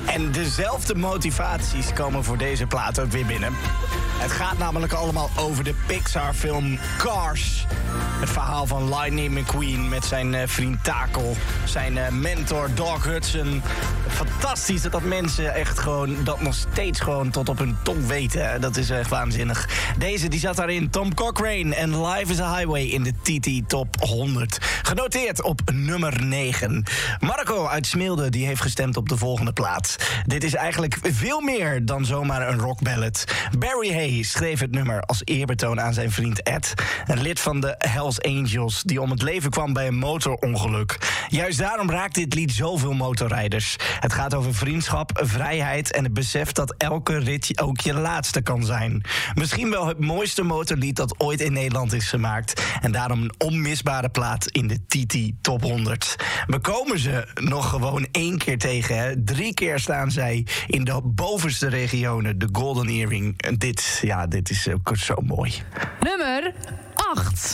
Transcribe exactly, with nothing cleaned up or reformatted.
En dezelfde motivaties komen voor deze plaat ook weer binnen. Het gaat namelijk allemaal over de Pixar-film Cars. Het verhaal van Lightning McQueen met zijn uh, vriend Takel, zijn uh, mentor Doc Hudson. Fantastisch dat, dat mensen echt gewoon dat nog steeds gewoon tot op hun tong weten. Dat is echt waanzinnig. Deze die zat daarin, Tom Cochrane en Life is a Highway in de T T Top honderd. Genoteerd op nummer negen. Marco uit Smilde die heeft gestemd op de volgende plaat. Dit is eigenlijk veel meer dan zomaar een rockballad. Barry Hay schreef het nummer als eerbetoon aan zijn vriend Ed, een lid van de Hells Angels die om het leven kwam bij een motorongeluk. Juist daarom raakt dit lied zoveel motorrijders. Het gaat over vriendschap, vrijheid en het besef dat elke rit ook je laatste kan zijn. Misschien wel het mooiste motorlied dat ooit in Nederland is gemaakt. En daarom een onmisbare plaat in de T T Top honderd. We komen ze nog gewoon één keer tegen. Hè? Drie keer staan zij in de bovenste regionen, de Golden Earring. Dit, ja, dit is ook zo mooi. Nummer acht.